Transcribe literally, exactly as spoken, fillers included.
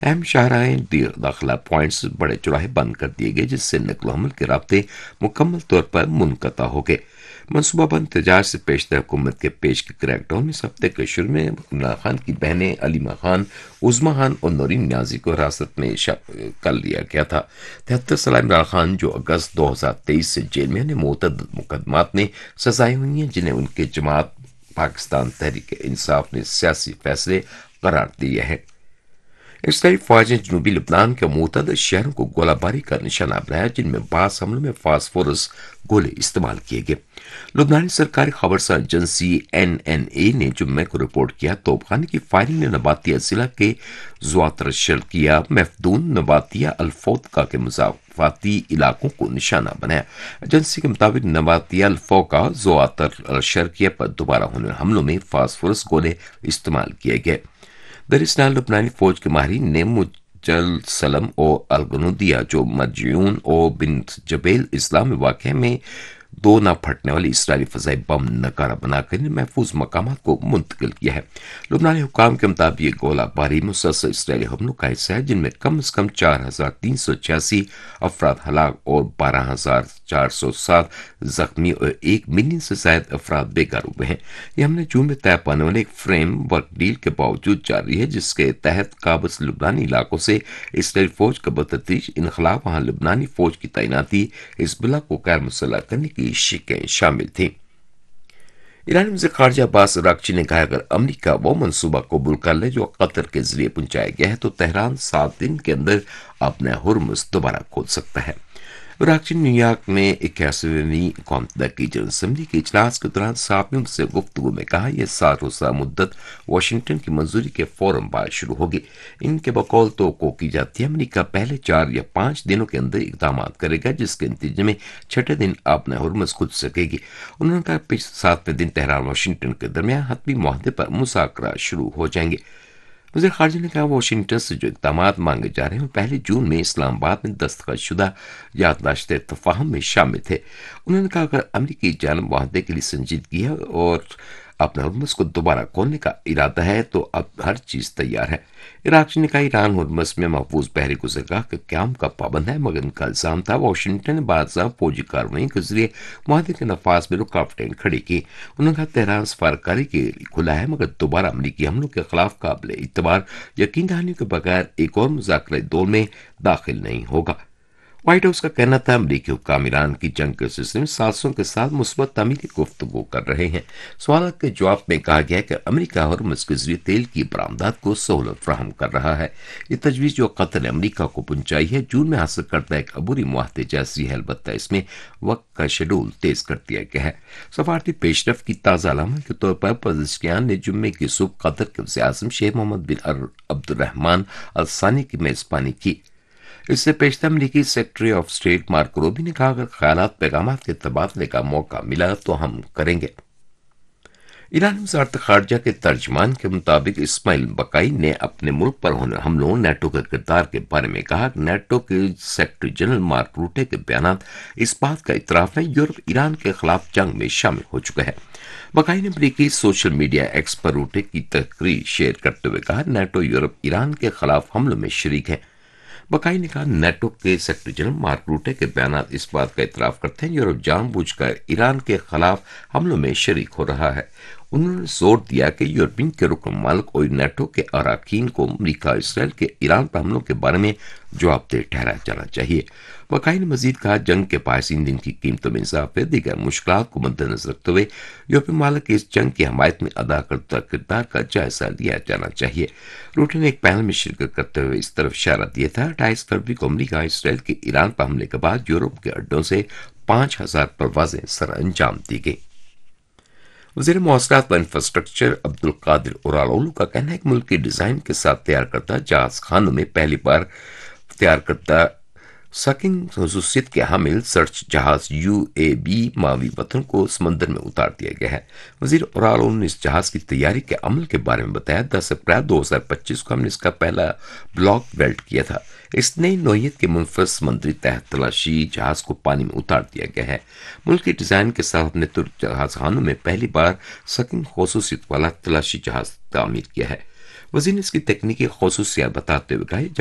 اہم شاہراہیں داخلہ پوائنٹس بڑے چوراہے بند کر دیے گئے، جس سے نقل و حمل کے رابطے مکمل طور پر منقطع ہو گئے۔ منصوبہ بند تجارت سے پیشتر حکومت کے پیش کے کریک ڈاؤن اس ہفتے کے شروع میں عمران خان کی بہنیں علیمہ خان، عظمی خان اور نورین نیازی کو حراست میں کر لیا گیا تھا۔ تہتر سالہ عمران خان، جو اگست دو ہزار تیئیس سے جیل میں ہیں، متعدد مقدمات میں سزائیں ہوئی ہیں، جنہیں ان کے جماعت پاکستان تحریک انصاف نے سیاسی فیصلے قرار دیے ہیں۔ اسرائیلی فوج نے جنوبی لبنان کے متعدد شہروں کو گولہ باری کا نشانہ بنایا، جن میں بعض حملوں میں فاسفورس گولے استعمال کیے گئے۔ لبنانی سرکاری خبرساں ایجنسی این این اے نے جمعے کو رپورٹ کیا توپ خانے کی فائرنگ نے نباتیہ ضلع کے زواتر شرقیہ، محفدون، نباتیہ الفوقہ کے مضافاتی علاقوں کو نشانہ بنایا۔ ایجنسی کے مطابق نباتیہ الفوقہ زواتر شرقیہ پر دوبارہ ہونے والے حملوں میں فاسفورس گولے استعمال کیے گئے۔ دراصل لبنانی فوج کے ماہرین نے مجلسلم اور الگنودیہ، جو مرجعون اور بن جبیل اضلاع میں واقع ہے، میں دو نہ پھٹنے والے اسرائیلی فضائی بم نکارہ بنا کر ان محفوظ مقامات کو منتقل کیا ہے۔ لبنانی حکام کے مطابق یہ گولہ باری مسلسل اسرائیلی حملوں کا حصہ ہے، جن میں کم از کم چار ہزار تین سو چھیاسی افراد ہلاک اور بارہ ہزار چار سو سات زخمی اور ایک ملین سے زائد افراد بے گھر ہوئے ہیں۔ یہ ہم نے جون میں طے پانے والے ایک فریم ورک ڈیل کے باوجود جاری ہے، جس کے تحت قابض لبنانی علاقوں سے اسرائیلی فوج کا بتدریج انخلا، وہاں لبنانی فوج کی تعیناتی، حزب اللہ کو غیر مسلح کرنے کی شقیں شامل تھیں۔ ایرانی وزیر خارجہ عباس اراغچی نے کہا اگر امریکہ وہ منصوبہ قبول کر لے جو قطر کے ذریعے پہنچایا گیا ہے تو تہران سات دن کے اندر اپنا ہرمز دوبارہ کھول سکتا ہے۔ اراغچی نے نیو یارک میں اکیاسویں اقوام متحدہ کی جنرل اسمبلی کے اجلاس کے دوران صحافیوں سے گفتگو میں کہا یہ سات روزہ مدت واشنگٹن کی منظوری کے فوراً بعد شروع ہوگی۔ ان کے بقول توقع کی جاتی ہے امریکہ پہلے چار یا پانچ دنوں کے اندر اقدامات کرے گا، جس کے نتیجے میں چھٹے دن اپنا ہرمز کھل سکے گی۔ انہوں نے کہا ساتویں دن تہران واشنگٹن کے درمیان حتمی معاہدے پر مذاکرات شروع ہو جائیں گے۔ وزیر خارجہ نے کہا واشنگٹن سے جو اقدامات مانگے جا رہے ہیں وہ پہلے جون میں اسلام آباد میں دستخط شدہ یادداشت تفاہم میں شامل تھے۔ انہوں نے کہا اگر امریکی جانب معاہدے کے لیے سنجیدگی ہے اور اپنے ہرمز کو دوبارہ کھولنے کا ارادہ ہے تو اب ہر چیز تیار ہے۔ اراغچی نے کہا ایران ہرمز میں محفوظ بحری گزرگاہ کے قیام کا پابند ہے، مگر ان کا الزام تھا واشنگٹن نے بعض فوجی کارروائیوں کے ذریعے معاہدے کے نفاذ میں رکاوٹیں کھڑی کی۔ انہوں نے کہا تہران سفارتکاری کے لیے کھلا ہے، مگر دوبارہ امریکی حملوں کے خلاف قابل اعتبار یقین دہانی کے بغیر ایک اور مذاکراتی دور میں داخل نہیں ہوگا۔ وائٹ ہاؤس کا کہنا تھا امریکی حکام ایران کی جنگ کے سلسلے میں سازشوں کے ساتھ مثبت تعمیری گفتگو کر رہے ہیں۔ سوالات کے جواب میں کہا گیا کہ امریکہ ہرمز کے ذریعے تیل کی برآمدات کو سہولت فراہم کر رہا ہے۔ یہ تجویز جو قطر نے امریکہ کو پہنچائی ہے جون میں حاصل کردہ ایک عبوری معاہدے جیسی ہے، البتہ اس میں وقت کا شیڈول تیز کر دیا گیا ہے۔ سفارتی پیش رفت کی تازہ علامت کے طور پر پزشکیان نے جمعے کی صبح قطر کے وزیر اعظم شیخ محمد بن عبد الرحمن الثانی کی میزبانی کی۔ اس سے پیشتر امریکی secretary of state mark Ruby نے کہا اگر خیالات پیغامات کے تبادلے کا موقع ملا تو ہم کریں گے۔ ایرانی وزارت خارجہ کے ترجمان کے مطابق اسماعیل بقائی نے اپنے ملک پر ہونے حملوں نیٹو کے کردار کے بارے میں کہا کہ نیٹو کے سیکرٹری جنرل مارک روٹے کے بیانات اس بات کا اعتراف ہے یورپ ایران کے خلاف جنگ میں شامل ہو چکا ہے۔ بقائی نے امریکی سوشل میڈیا ایکس پر روٹے کی تقریر شیئر کرتے ہوئے کہا نیٹو یورپ ایران کے خلاف حملوں میں شریک ہے۔ بقائی نے کہا نیٹو کے سیکرٹری جنرل مارک روٹے کے بیانات اس بات کا اعتراف کرتے ہیں یورپ جان بوجھ کر ایران کے خلاف حملوں میں شریک ہو رہا ہے۔ انہوں نے زور دیا کہ یورپین کے رکن ممالک اور نیٹو کے اراکین کو امریکہ اسرائیل کے ایران پر حملوں کے بارے میں جواب دہ ٹھہرایا جانا چاہیے۔ بقائی نے مزید کہا جنگ کے باعث دن کی قیمتوں میں اضافے، دیگر مشکلات کو مد نظر رکھتے ہوئے یورپی ممالک کی اس جنگ کی حمایت میں ادا کردہ کردار کا جائزہ لیا جانا چاہیے۔ روٹے نے ایک پینل میں شرکت کرتے ہوئے اس طرف اشارہ دیا تھا اٹھائیس فروری کو امریکہ اسرائیل کے ایران پر حملے کے بعد یورپ کے اڈوں سے پانچ ہزار پروازیں سر انجام دی گئی۔ وزیر مواصلات و انفراسٹرکچر عبدالقادر اورالولو کا کہنا ہے کہ ملکی ڈیزائن کے ساتھ تیار کردہ جہاز خانوں میں پہلی بار تیار کردہ سکنگ خصوصیت کے حامل سرچ جہاز یو اے بی ماوی وطن کو سمندر میں اتار دیا گیا ہے۔ وزیر اورالولو نے اس جہاز کی تیاری کے عمل کے بارے میں بتایا دس اپریل دو ہزار پچیس کو ہم نے اس کا پہلا بلاک ویلڈ کیا تھا۔ اس نئی نوعیت کے منفرد سمندری تحت تلاشی جہاز کو پانی میں اتار دیا گیا ہے۔ ملکی ڈیزائن کے ساتھ نے ترک جہاز خانوں میں پہلی بار سکنگ خصوصیت والا تلاشی جہاز تعمیر کیا ہے۔ وزیر نے اس کی تکنیکی خصوصیات بتاتے ہوئے کہا